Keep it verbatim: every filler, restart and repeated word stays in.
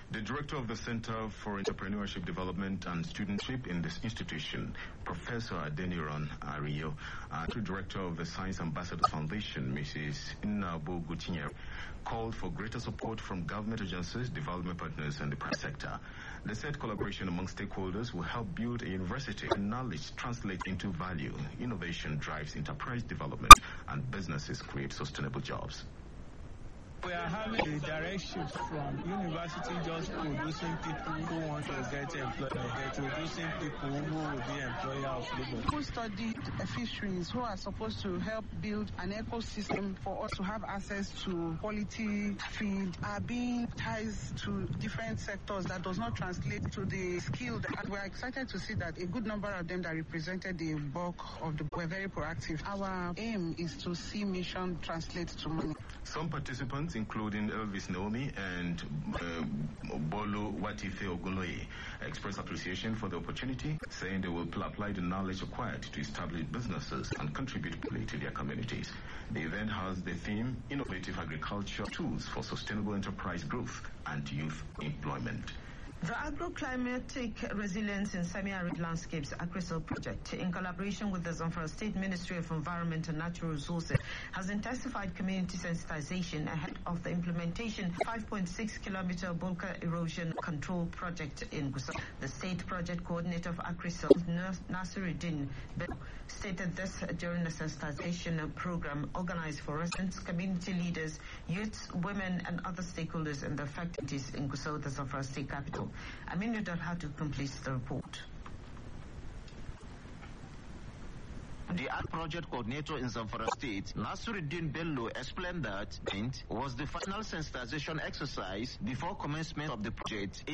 The director of the Center for Entrepreneurship Development and Studentship in this institution, Professor Adeniran Ario, and the director of the Science Ambassadors Foundation, Missus Inabu Gutinyere, called for greater support from government agencies, development partners, and the private sector. They said collaboration among stakeholders will help build a university and knowledge translate into value. Innovation drives enterprise development, and businesses create sustainable jobs. We are having a direct shift from university just producing people who want to get employment, to producing people who will be employer of labor. Who studied fisheries, who are supposed to help build an ecosystem for us to have access to quality feed, are being tied to different sectors that does not translate to the skill. And we're excited to see that a good number of them that represented the bulk of the were very proactive. Our aim is to see mission translate to money. Some participants, including Elvis Naomi and uh, Bolo Watife Ogunoye, expressed appreciation for the opportunity, saying they will apply the knowledge acquired to establish businesses and contribute to their communities. The event has the theme, Innovative Agriculture Tools for Sustainable Enterprise Growth and Youth Employment. The Agroclimatic Resilience in Semi-Arid Landscapes AgriSol project, in collaboration with the Zamfara State Ministry of Environment and Natural Resources, has intensified community sensitization ahead of the implementation five point six kilometer bulk erosion control project in Gusau. The state project coordinator of AgriSol, Nasiruddin Bello, stated this during a sensitization program organized for residents, community leaders, youths, women, and other stakeholders in the affected in Gusau, the Zamfara State capital. Aminu Dalhatu completes the report. The Art Project Coordinator in Zamfara State, Nasiruddin Bello, explained that it was the final sensitization exercise before commencement of the project.